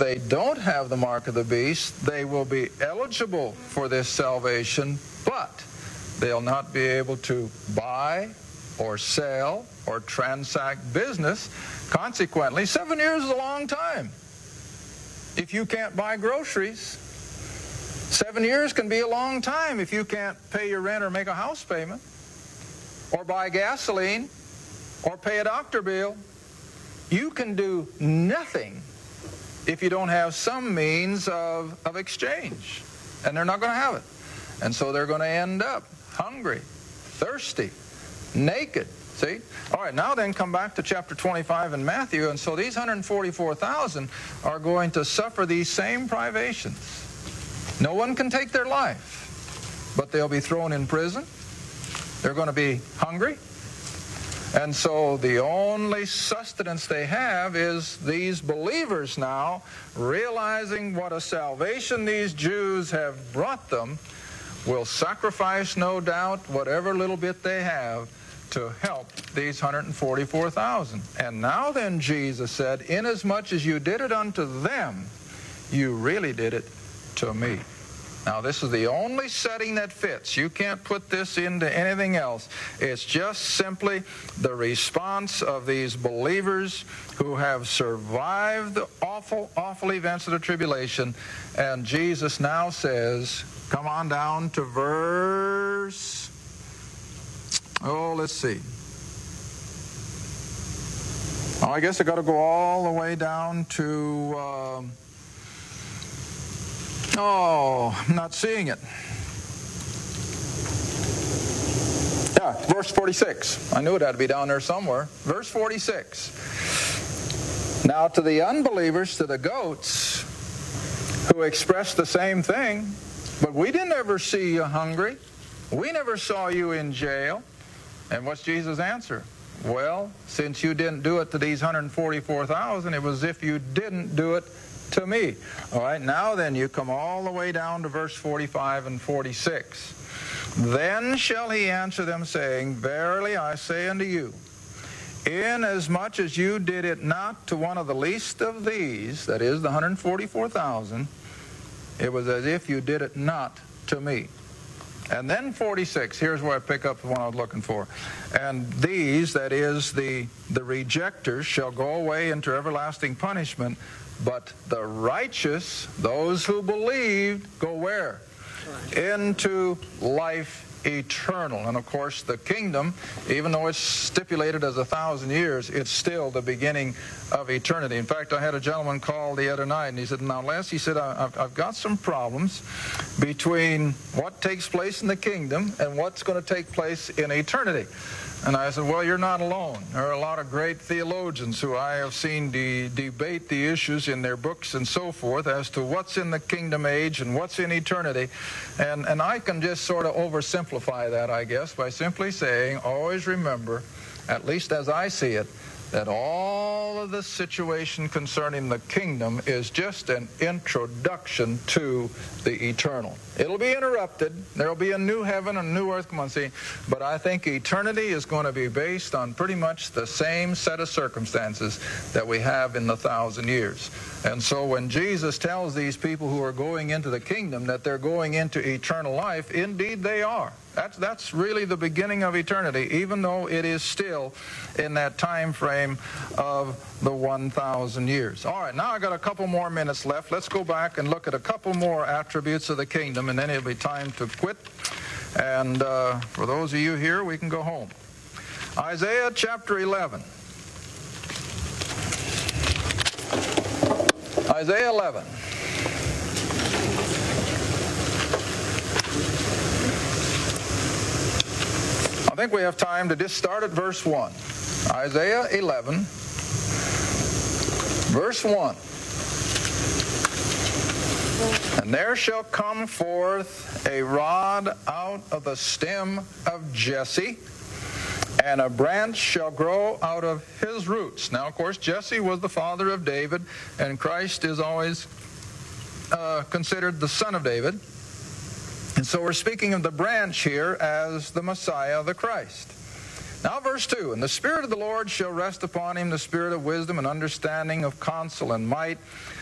they don't have the mark of the beast, they will be eligible for this salvation, but they'll not be able to buy or sell or transact business. Consequently, 7 years is a long time. If you can't buy groceries, 7 years can be a long time if you can't pay your rent or make a house payment, or buy gasoline, or pay a doctor bill. You can do nothing if you don't have some means of exchange. And they're not going to have it. And so they're going to end up hungry, thirsty, naked. See? All right, now then come back to chapter 25 in Matthew. And so these 144,000 are going to suffer these same privations. No one can take their life, but they'll be thrown in prison. They're going to be hungry. And so the only sustenance they have is these believers now, realizing what a salvation these Jews have brought them, will sacrifice, no doubt, whatever little bit they have to help these 144,000. And now then, Jesus said, inasmuch as you did it unto them, you really did it to me. Now, this is the only setting that fits. You can't put this into anything else. It's just simply the response of these believers who have survived the awful, awful events of the tribulation. And Jesus now says, come on down to verse... let's see. I guess I got to go all the way down to... I'm not seeing it. Yeah, verse 46. I knew it had to be down there somewhere. Verse 46. Now to the unbelievers, to the goats, who expressed the same thing, but we didn't ever see you hungry. We never saw you in jail. And what's Jesus' answer? Well, since you didn't do it to these 144,000, it was as if you didn't do it to me. All right, now then you come all the way down to verse 45 and 46. Then shall he answer them, saying, verily I say unto you, inasmuch as you did it not to one of the least of these, that is the 144,000, it was as if you did it not to me. And then 46, here's where I pick up the one I was looking for. And these, that is the rejectors, shall go away into everlasting punishment, but the righteous, those who believed, go where? Into life eternal. And of course the kingdom, even though it's stipulated as 1,000 years, it's still the beginning of eternity. In fact, I had a gentleman call the other night, and he said, now Les, he said, I've got some problems between what takes place in the kingdom and what's going to take place in eternity. And I said, well, you're not alone. There are a lot of great theologians who I have seen debate the issues in their books and so forth as to what's in the kingdom age and what's in eternity. And I can just sort of oversimplify that, I guess, by simply saying, always remember, at least as I see it, that all of the situation concerning the kingdom is just an introduction to the eternal. It'll be interrupted. There'll be a new heaven and a new earth, come on, see. But I think eternity is going to be based on pretty much the same set of circumstances that we have in the 1,000 years. And so when Jesus tells these people who are going into the kingdom that they're going into eternal life, indeed they are. That's really the beginning of eternity, even though it is still in that time frame of the 1,000 years. All right, now I got a couple more minutes left. Let's go back and look at a couple more attributes of the kingdom, and then it'll be time to quit. And for those of you here, we can go home. Isaiah chapter 11. Isaiah 11. I think we have time to just start at verse 1. Isaiah 11, verse 1. And there shall come forth a rod out of the stem of Jesse, and a branch shall grow out of his roots. Now, of course, Jesse was the father of David, and Christ is always considered the son of David. And so we're speaking of the branch here as the Messiah, the Christ. Now verse 2, and the Spirit of the Lord shall rest upon him, the Spirit of wisdom and understanding, of counsel and might,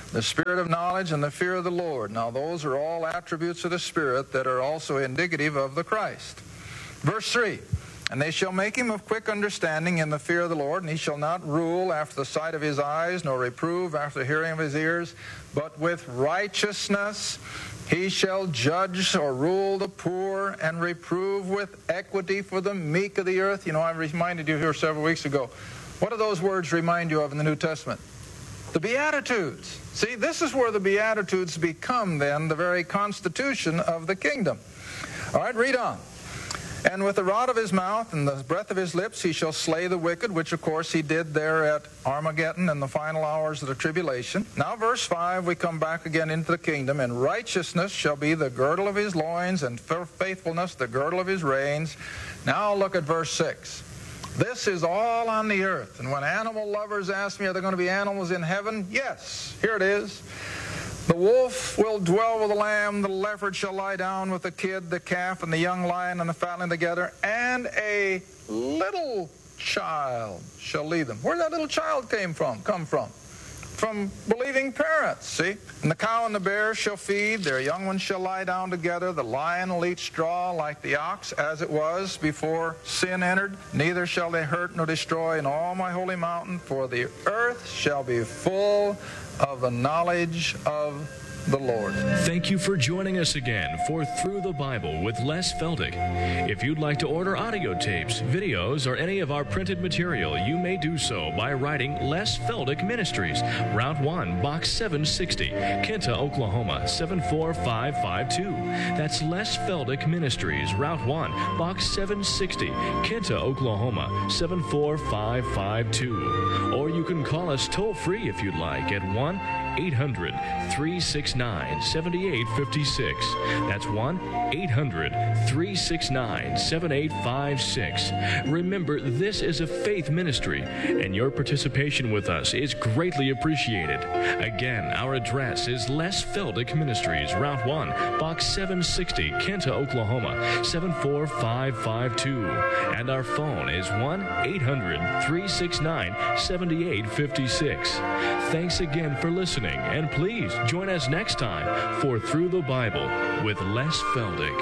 the spirit of knowledge, and the fear of the Lord. Now those are all attributes of the Spirit that are also indicative of the Christ. Verse 3, and they shall make him of quick understanding in the fear of the Lord, and he shall not rule after the sight of his eyes, nor reprove after the hearing of his ears, but with righteousness he shall judge or rule the poor, and reprove with equity for the meek of the earth. You know, I reminded you here several weeks ago. What do those words remind you of in the New Testament? The Beatitudes. See, this is where the Beatitudes become then the very constitution of the kingdom. All right, read on. And with the rod of his mouth and the breath of his lips he shall slay the wicked, which of course he did there at Armageddon in the final hours of the tribulation. Now verse 5, we come back again into the kingdom. And righteousness shall be the girdle of his loins, and faithfulness the girdle of his reins. Now look at verse 6. This is all on the earth. And when animal lovers ask me, are there going to be animals in heaven? Yes, here it is. The wolf will dwell with the lamb, the leopard shall lie down with the kid, the calf, and the young lion and the fatling together, and a little child shall lead them. Where did that little child come from? From believing parents, see? And the cow and the bear shall feed, their young ones shall lie down together, the lion will eat straw like the ox, as it was before sin entered. Neither shall they hurt nor destroy in all my holy mountain, for the earth shall be full of the knowledge of the Lord. Thank you for joining us again for Through the Bible with Les Feldick. If you'd like to order audio tapes, videos, or any of our printed material, you may do so by writing Les Feldick Ministries, Route 1, Box 760, Kinta, Oklahoma, 74552. That's Les Feldick Ministries, Route 1, Box 760, Kinta, Oklahoma, 74552. Or you can call us toll-free if you'd like at 1-800-369-7856. That's 1-800-369-7856. Remember, this is a faith ministry, and your participation with us is greatly appreciated. Again, our address is Les Feldick Ministries, Route 1, Box 760, Kinta, Oklahoma, 74552. And our phone is 1-800-369-7856. Thanks again for listening. And please join us next time for Through the Bible with Les Feldick.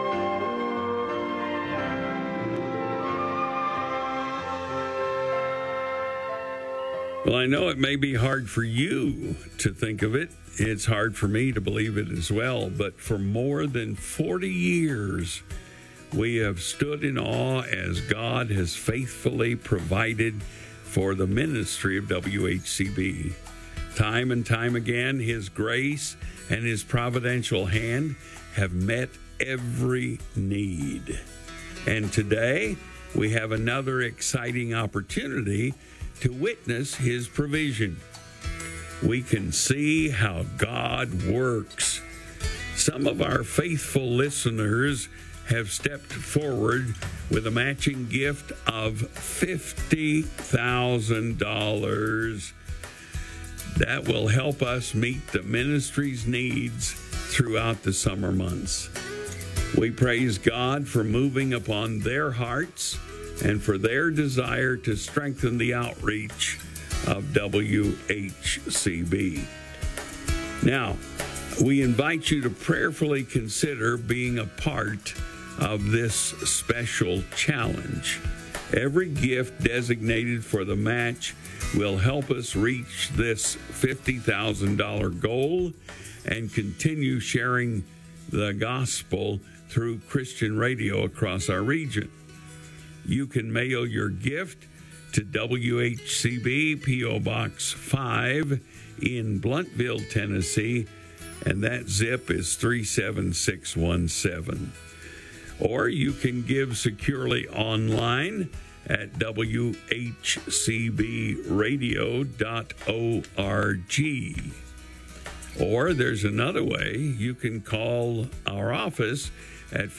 Well, I know it may be hard for you to think of it. It's hard for me to believe it as well. But for more than 40 years, we have stood in awe as God has faithfully provided for the ministry of WHCB. Time and time again, His grace and His providential hand have met every need. And today, we have another exciting opportunity to witness His provision. We can see how God works. Some of our faithful listeners have stepped forward with a matching gift of $50,000. That will help us meet the ministry's needs throughout the summer months. We praise God for moving upon their hearts and for their desire to strengthen the outreach of WHCB. Now, we invite you to prayerfully consider being a part of this special challenge. Every gift designated for the match will help us reach this $50,000 goal and continue sharing the gospel through Christian radio across our region. You can mail your gift to WHCB, P.O. Box 5 in Blountville, Tennessee, and that zip is 37617. Or you can give securely online at WHCBradio.org. Or there's another way. You can call our office at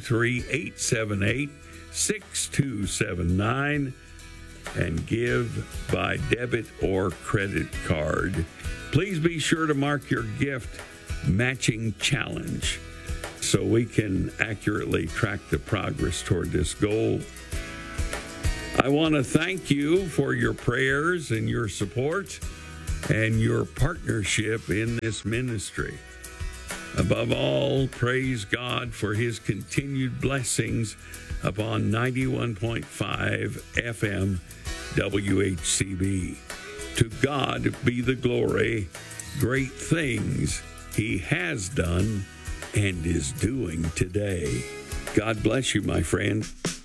423-878-6279 and give by debit or credit card. Please be sure to mark your gift matching challenge so we can accurately track the progress toward this goal. I want to thank you for your prayers and your support. and your partnership in this ministry. Above all, praise God for his continued blessings upon 91.5 FM WHCB. To God be the glory, great things he has done and is doing today. God bless you, my friend.